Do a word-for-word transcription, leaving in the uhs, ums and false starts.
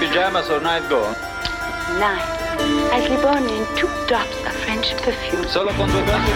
pajamas or night gown? Night. I sleep only in two drops of French perfume. Solo con due cose